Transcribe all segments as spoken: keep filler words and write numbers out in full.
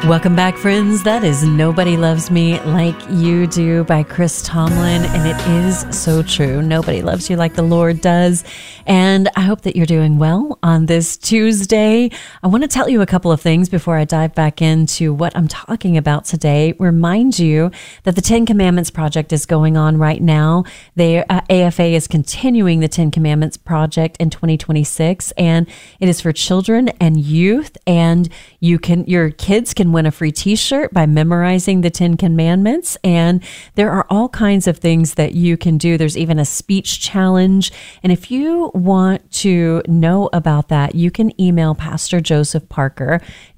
Welcome back, friends. That is Nobody Loves Me Like You Do by Chris Tomlin. And it is so true. Nobody loves you like the Lord does. And I hope that you're doing well on this Tuesday. I want to tell you a couple of things before I dive back into what I'm talking about today. Remind you that the Ten Commandments Project is going on right now. They, uh, A F A is continuing the Ten Commandments Project in twenty twenty-six, and it is for children and youth. And you can, your kids can win a free t-shirt by memorizing the Ten Commandments. And there are all kinds of things that you can do. There's even a speech challenge. And if you want to know about that, you can email Pastor Joseph Parker,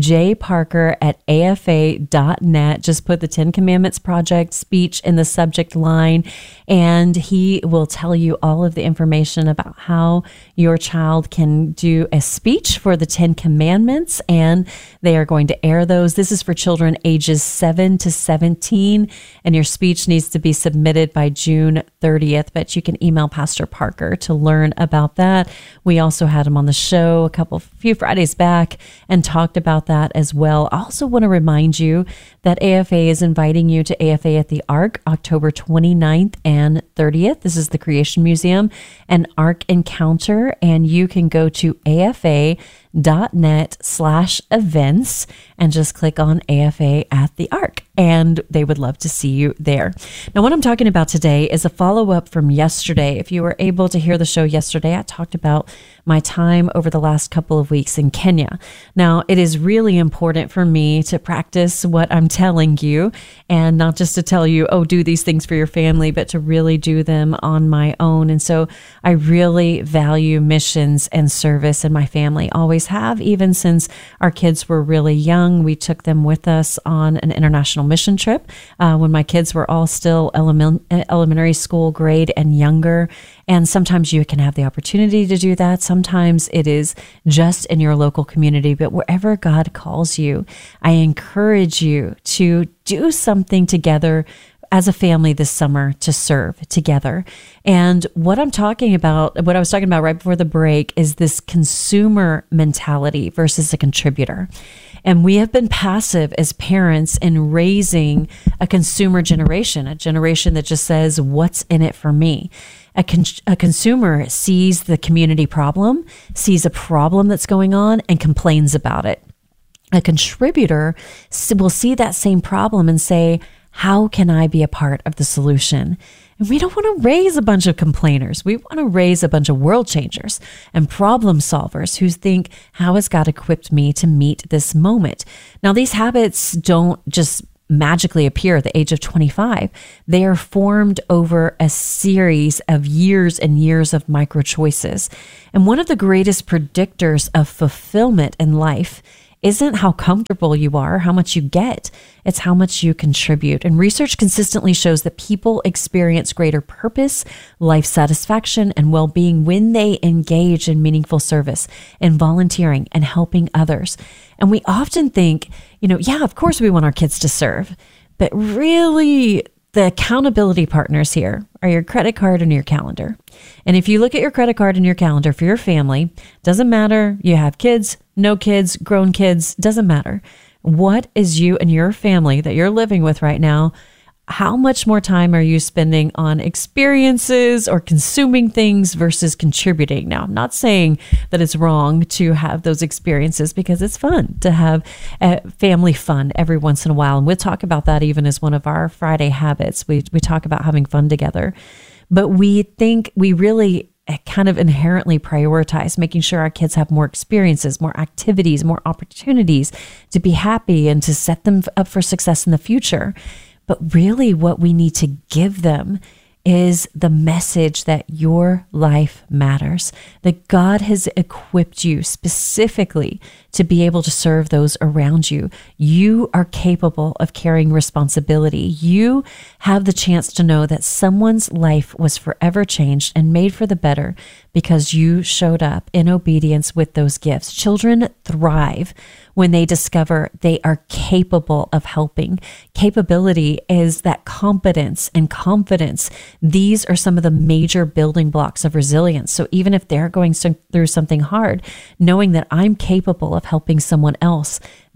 jparker at A F A dot net. Just put the Ten Commandments Project speech in the subject line, and he will tell you all of the information about how your child can do a speech for the Ten Commandments, and they are going to air those. This is for children ages seven to seventeen, and your speech needs to be submitted by June thirtieth, but you can email Pastor Parker to learn about that. We also had him on the show a couple, few Fridays back and talked about that as well. I also want to remind you that A F A is inviting you to A F A at the Ark, October twenty-ninth and thirtieth. This is the Creation Museum and Ark Encounter, and you can go to A F A dot net slash events and just click on A F A at the Ark, and they would love to see you there. Now, what I'm talking about today is a follow-up from yesterday. If you were able to hear the show yesterday, I talked about my time over the last couple of weeks in Kenya. Now, it is really important for me to practice what I'm telling you, and not just to tell you, oh, do these things for your family, but to really do them on my own. And so I really value missions and service, and my family always have, even since our kids were really young. We took them with us on an international mission trip uh, when my kids were all still element, elementary school grade and younger. And sometimes you can have the opportunity to do that. Sometimes it is just in your local community, but wherever God calls you, I encourage you to do something together as a family this summer to serve together. And what I'm talking about, what I was talking about right before the break, is this consumer mentality versus a contributor. And we have been passive as parents in raising a consumer generation, a generation that just says, what's in it for me? A, con- a consumer sees the community problem, sees a problem that's going on, and complains about it. A contributor will see that same problem and say, how can I be a part of the solution? And we don't want to raise a bunch of complainers. We want to raise a bunch of world changers and problem solvers who think, how has God equipped me to meet this moment? Now, these habits don't just magically appear at the age of twenty-five. They are formed over a series of years and years of micro choices. And one of the greatest predictors of fulfillment in life isn't how comfortable you are, how much you get. It's how much you contribute. And research consistently shows that people experience greater purpose, life satisfaction, and well-being when they engage in meaningful service and volunteering and helping others. And we often think, you know, yeah, of course we want our kids to serve, but really the accountability partners here are your credit card and your calendar. And if you look at your credit card and your calendar for your family, doesn't matter, you have kids, no kids, grown kids, doesn't matter. What is you and your family that you're living with right now? How much more time are you spending on experiences or consuming things versus contributing? Now, I'm not saying that it's wrong to have those experiences, because it's fun to have uh, family fun every once in a while. And we'll talk about that even as one of our Friday habits. We, we talk about having fun together. But we think we really kind of inherently prioritize making sure our kids have more experiences, more activities, more opportunities to be happy and to set them up for success in the future. But really what we need to give them is the message that your life matters, that God has equipped you specifically to be able to serve those around you. You are capable of carrying responsibility. You have the chance to know that someone's life was forever changed and made for the better because you showed up in obedience with those gifts. Children thrive when they discover they are capable of helping. Capability is that competence and confidence. These are some of the major building blocks of resilience. So even if they're going through something hard, knowing that I'm capable of helping someone else,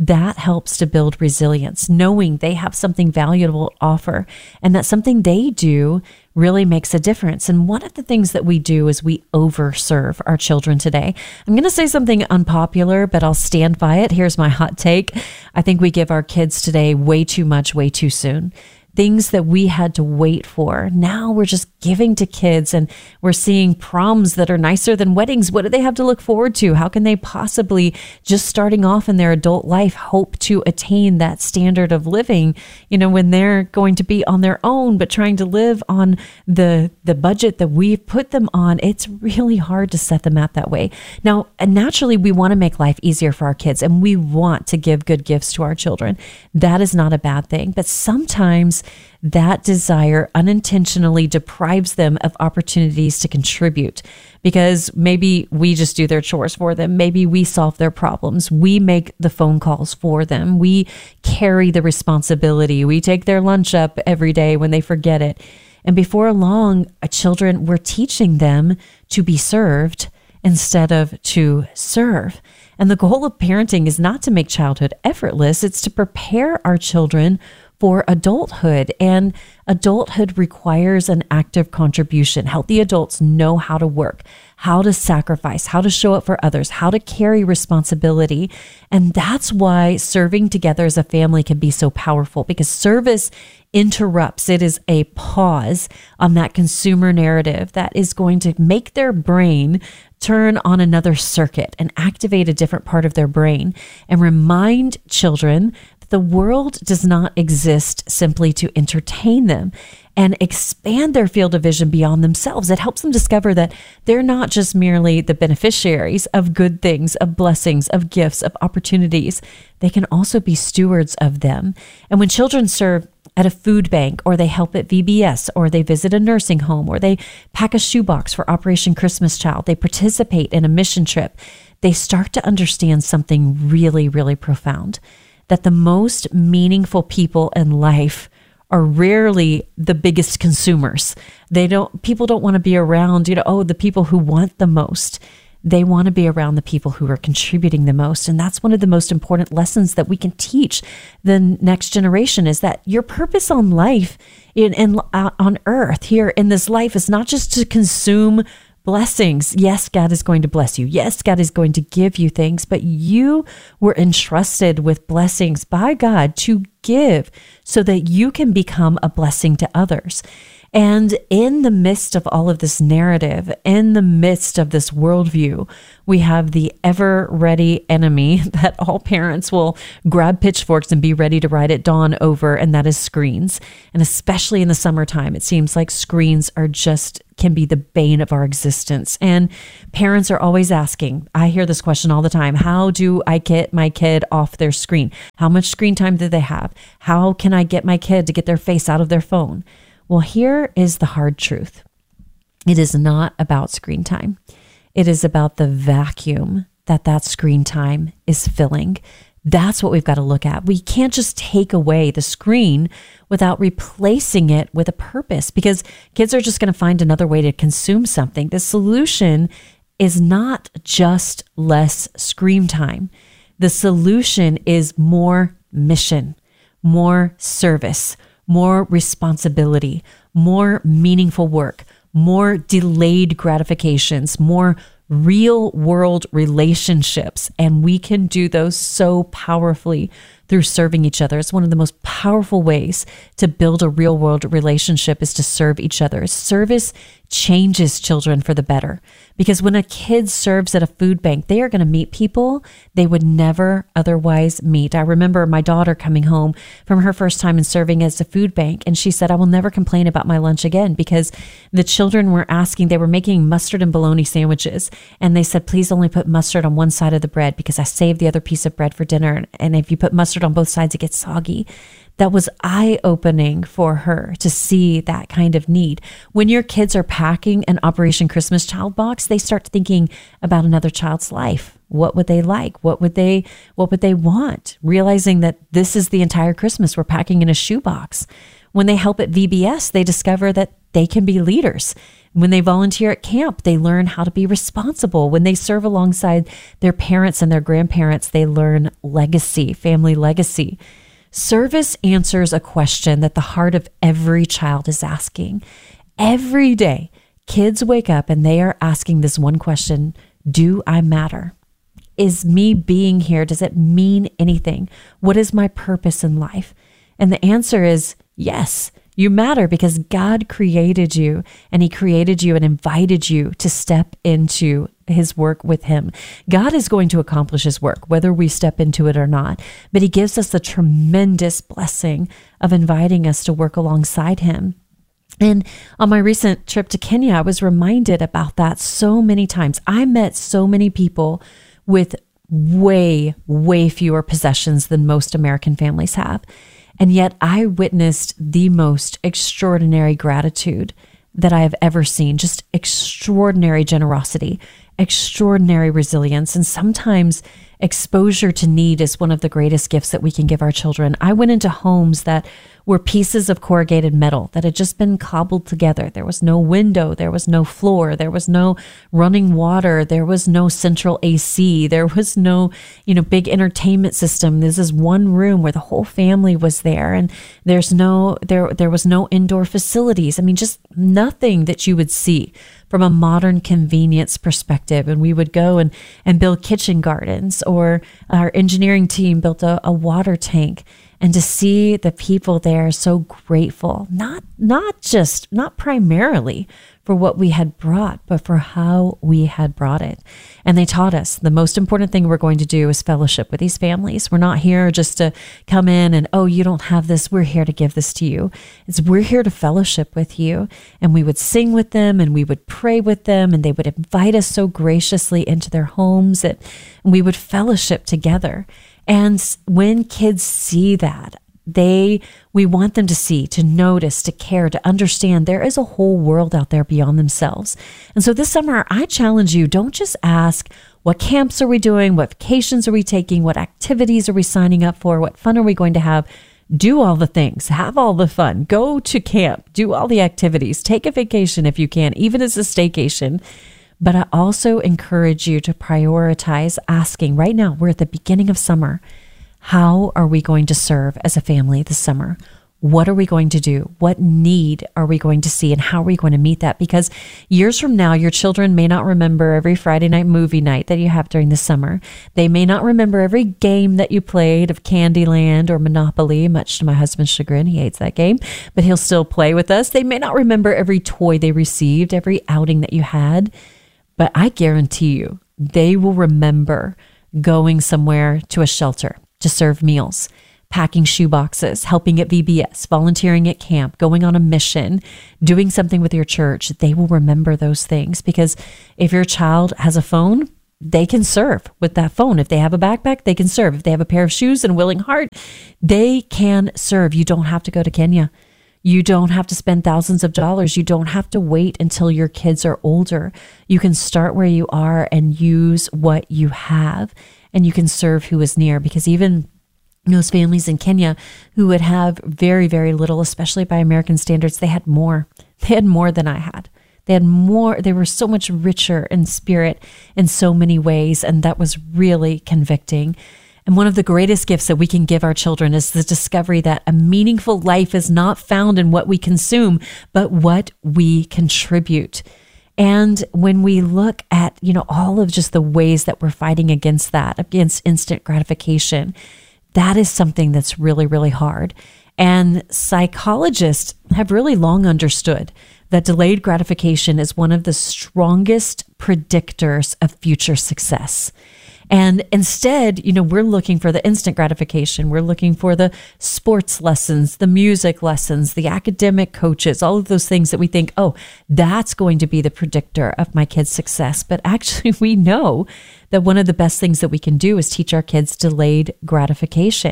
that helps to build resilience, knowing they have something valuable to offer and that something they do really makes a difference. And one of the things that we do is we overserve our children today. I'm going to say something unpopular, but I'll stand by it. Here's my hot take. I think we give our kids today way too much, way too soon. Things that we had to wait for. Now we're just giving to kids, and we're seeing proms that are nicer than weddings. What do they have to look forward to? How can they possibly, just starting off in their adult life, hope to attain that standard of living, you know, when they're going to be on their own, but trying to live on the, the budget that we've put them on? It's really hard to set them out that way. Now, naturally, we want to make life easier for our kids, and we want to give good gifts to our children. That is not a bad thing, but sometimes that desire unintentionally deprives them of opportunities to contribute, because maybe we just do their chores for them. Maybe we solve their problems. We make the phone calls for them. We carry the responsibility. We take their lunch up every day when they forget it. And before long, children, we're teaching them to be served instead of to serve. And the goal of parenting is not to make childhood effortless. It's to prepare our children for adulthood, and adulthood requires an active contribution. Healthy adults know how to work, how to sacrifice, how to show up for others, how to carry responsibility. And that's why serving together as a family can be so powerful, because service interrupts. It is a pause on that consumer narrative that is going to make their brain turn on another circuit and activate a different part of their brain and remind children the world does not exist simply to entertain them, and expand their field of vision beyond themselves. It helps them discover that they're not just merely the beneficiaries of good things, of blessings, of gifts, of opportunities. They can also be stewards of them. And when children serve at a food bank, or they help at V B S, or they visit a nursing home, or they pack a shoebox for Operation Christmas Child, they participate in a mission trip, they start to understand something really, really profound. That the most meaningful people in life are rarely the biggest consumers. They don't, people don't want to be around, you know, oh, the people who want the most. They want to be around the people who are contributing the most. And that's one of the most important lessons that we can teach the next generation, is that your purpose on life in, in on earth here in this life is not just to consume blessings. Yes, God is going to bless you. Yes, God is going to give you things, but you were entrusted with blessings by God to give so that you can become a blessing to others. And in the midst of all of this narrative, in the midst of this worldview, we have the ever ready enemy that all parents will grab pitchforks and be ready to ride at dawn over, and that is screens. And especially in the summertime, it seems like screens are just can be the bane of our existence. And parents are always asking, I hear this question all the time, how do I get my kid off their screen? How much screen time do they have? How can I get my kid to get their face out of their phone? Well, here is the hard truth. It is not about screen time. It is about the vacuum that that screen time is filling. That's what we've got to look at. We can't just take away the screen without replacing it with a purpose, because kids are just going to find another way to consume something. The solution is not just less screen time. The solution is more mission, more service, more responsibility, more meaningful work, more delayed gratifications, more real world relationships. And we can do those so powerfully through serving each other. It's one of the most powerful ways to build a real world relationship, is to serve each other. Service changes children for the better, because when a kid serves at a food bank, they are going to meet people they would never otherwise meet. I remember my daughter coming home from her first time in serving as a food bank, and she said, I will never complain about my lunch again, because the children were asking, they were making mustard and bologna sandwiches, and they said, please only put mustard on one side of the bread, because I saved the other piece of bread for dinner, and if you put mustard on both sides, it gets soggy. That was eye-opening for her to see that kind of need. When your kids are packing an Operation Christmas Child box, they start thinking about another child's life. What would they like? What would they what would they want? Realizing that this is the entire Christmas we're packing in a shoebox. When they help at V B S, they discover that they can be leaders. When they volunteer at camp, they learn how to be responsible. When they serve alongside their parents and their grandparents, they learn legacy, family legacy. Service answers a question that the heart of every child is asking. Every day, kids wake up and they are asking this one question: do I matter? Is me being here, does it mean anything? What is my purpose in life? And the answer is yes. You matter because God created you, and he created you and invited you to step into his work with him. God is going to accomplish his work, whether we step into it or not, but he gives us the tremendous blessing of inviting us to work alongside him. And on my recent trip to Kenya, I was reminded about that so many times. I met so many people with way, way fewer possessions than most American families have. And yet I witnessed the most extraordinary gratitude that I have ever seen, just extraordinary generosity, extraordinary resilience, and sometimes exposure to need is one of the greatest gifts that we can give our children. I went into homes that were pieces of corrugated metal that had just been cobbled together. There was no window, there was no floor, there was no running water, there was no central A C, there was no, you know, big entertainment system. This is one room where the whole family was there, and there's no there there was no indoor facilities. I mean, just nothing that you would see from a modern convenience perspective. And we would go and, and build kitchen gardens, or our engineering team built a, a water tank. And to see the people there so grateful, not not just, not primarily for what we had brought, but for how we had brought it. And they taught us the most important thing we're going to do is fellowship with these families. We're not here just to come in and, oh, you don't have this. We're here to give this to you. It's we're here to fellowship with you. And we would sing with them, and we would pray with them, and they would invite us so graciously into their homes that we would fellowship together. And when kids see that, they, we want them to see, to notice, to care, to understand there is a whole world out there beyond themselves. And so this summer, I challenge you, don't just ask, what camps are we doing? What vacations are we taking? What activities are we signing up for? What fun are we going to have? Do all the things, have all the fun, go to camp, do all the activities, take a vacation if you can, even as a staycation. But I also encourage you to prioritize asking right now, we're at the beginning of summer. How are we going to serve as a family this summer? What are we going to do? What need are we going to see? And how are we going to meet that? Because years from now, your children may not remember every Friday night movie night that you have during the summer. They may not remember every game that you played of Candyland or Monopoly, much to my husband's chagrin. He hates that game, but he'll still play with us. They may not remember every toy they received, every outing that you had. But I guarantee you, they will remember going somewhere to a shelter to serve meals, packing shoe boxes, helping at V B S, volunteering at camp, going on a mission, doing something with your church. They will remember those things, because if your child has a phone, they can serve with that phone. If they have a backpack, they can serve. If they have a pair of shoes and a willing heart, they can serve. You don't have to go to Kenya. You don't have to spend thousands of dollars. You don't have to wait until your kids are older. You can start where you are and use what you have, and you can serve who is near. Because even those families in Kenya who would have very, very little, especially by American standards, they had more. They had more than I had. They had more. They were so much richer in spirit in so many ways, and that was really convicting. And one of the greatest gifts that we can give our children is the discovery that a meaningful life is not found in what we consume, but what we contribute. And when we look at, you know, all of just the ways that we're fighting against that, against instant gratification, that is something that's really, really hard. And psychologists have really long understood that delayed gratification is one of the strongest predictors of future success. And instead, you know, we're looking for the instant gratification. We're looking for the sports lessons, the music lessons, the academic coaches, all of those things that we think, oh, that's going to be the predictor of my kid's success. But actually, we know that one of the best things that we can do is teach our kids delayed gratification.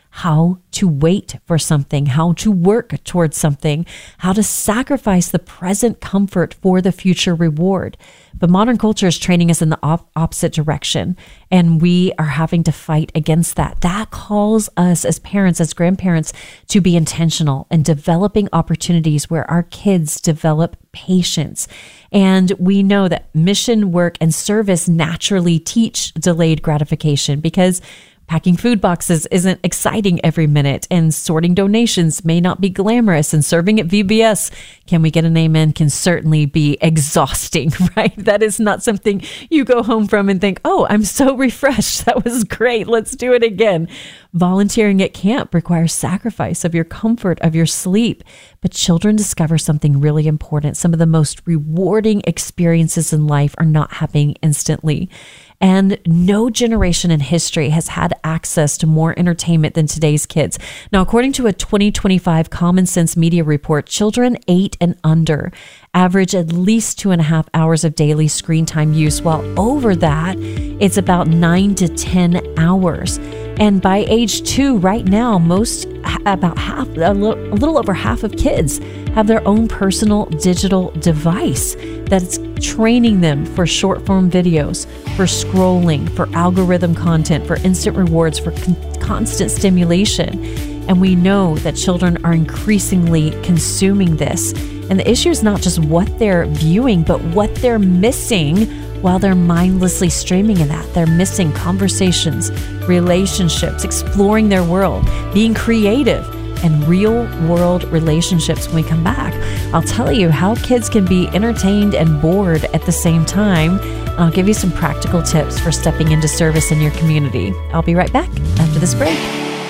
how to wait for something, how to work towards something, how to sacrifice the present comfort for the future reward. But modern culture is training us in the op- opposite direction, and we are having to fight against that. That calls us as parents, as grandparents, to be intentional in developing opportunities where our kids develop patience. And we know that mission, work, and service naturally teach delayed gratification, because packing food boxes isn't exciting every minute, and sorting donations may not be glamorous, and serving at V B S, can we get an amen, can certainly be exhausting, right? That is not something you go home from and think, oh, I'm so refreshed. That was great. Let's do it again. Volunteering at camp requires sacrifice of your comfort, of your sleep. But children discover something really important. Some of the most rewarding experiences in life are not happening instantly. And no generation in history has had access to more entertainment than today's kids. Now, according to a twenty twenty-five Common Sense Media report, children eight and under average at least two and a half hours of daily screen time use, while over that, it's about nine to ten hours. And by age two, right now, most, about half, a little, a little over half of kids have their own personal digital device that's training them for short form videos, for scrolling, for algorithm content, for instant rewards, for con- constant stimulation. And we know that children are increasingly consuming this. And the issue is not just what they're viewing, but what they're missing while they're mindlessly streaming in that. They're missing conversations, relationships, exploring their world, being creative, and real world relationships. When we come back, I'll tell you how kids can be entertained and bored at the same time. I'll give you some practical tips for stepping into service in your community. I'll be right back after this break.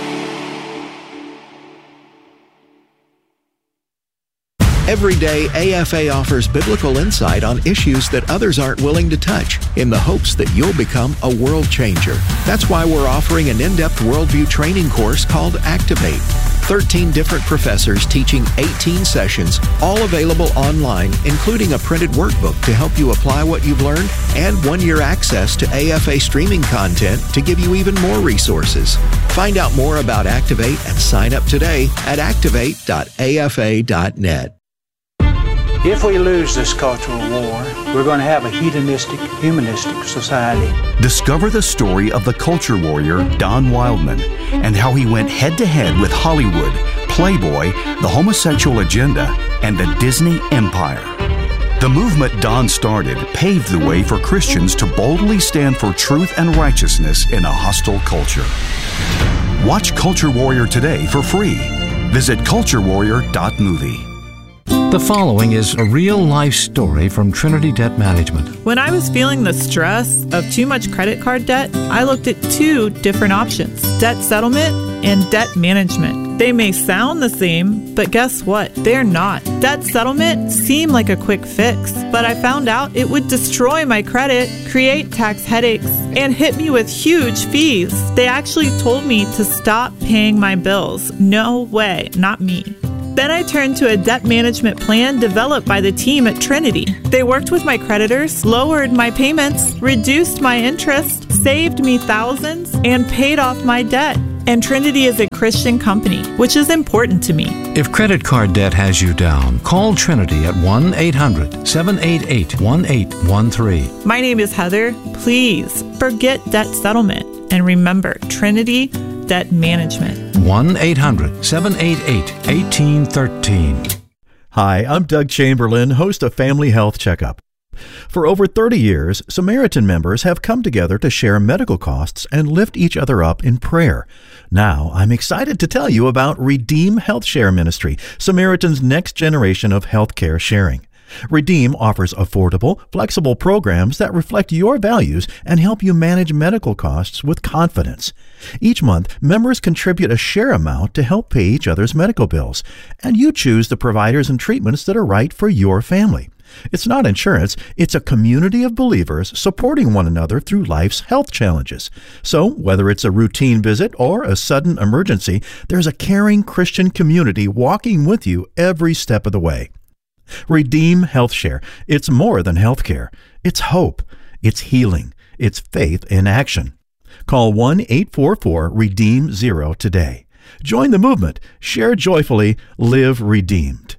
Every day, A F A offers biblical insight on issues that others aren't willing to touch, in the hopes that you'll become a world changer. That's why we're offering an in-depth worldview training course called Activate. thirteen different professors teaching eighteen sessions, all available online, including a printed workbook to help you apply what you've learned, and one-year access to A F A streaming content to give you even more resources. Find out more about Activate and sign up today at activate dot A F A dot net. If we lose this cultural war, we're going to have a hedonistic, humanistic society. Discover the story of the culture warrior Don Wildman and how he went head-to-head with Hollywood, Playboy, the homosexual agenda, and the Disney Empire. The movement Don started paved the way for Christians to boldly stand for truth and righteousness in a hostile culture. Watch Culture Warrior today for free. Visit culture warrior dot movie. The following is a real-life story from Trinity Debt Management. When I was feeling the stress of too much credit card debt, I looked at two different options: debt settlement and debt management. They may sound the same, but guess what? They're not. Debt settlement seemed like a quick fix, but I found out it would destroy my credit, create tax headaches, and hit me with huge fees. They actually told me to stop paying my bills. No way, not me. Then I turned to a debt management plan developed by the team at Trinity. They worked with my creditors, lowered my payments, reduced my interest, saved me thousands, and paid off my debt. And Trinity is a Christian company, which is important to me. If credit card debt has you down, call Trinity at one eight hundred seven eight eight one eight one three. My name is Heather. Please forget debt settlement and remember Trinity Debt Management. one eight hundred seven eight eight one eight one three. Hi, I'm Doug Chamberlain, host of Family Health Checkup. For over thirty years, Samaritan members have come together to share medical costs and lift each other up in prayer. Now, I'm excited to tell you about Redeem Health Share Ministry, Samaritan's next generation of healthcare sharing. Redeem offers affordable, flexible programs that reflect your values and help you manage medical costs with confidence. Each month, members contribute a share amount to help pay each other's medical bills, and you choose the providers and treatments that are right for your family. It's not insurance, it's a community of believers supporting one another through life's health challenges. So, whether it's a routine visit or a sudden emergency, there's a caring Christian community walking with you every step of the way. Redeem Health Share. It's more than healthcare. It's hope. It's healing. It's faith in action. Call one eight four four REDEEM zero today. Join the movement. Share joyfully. Live redeemed.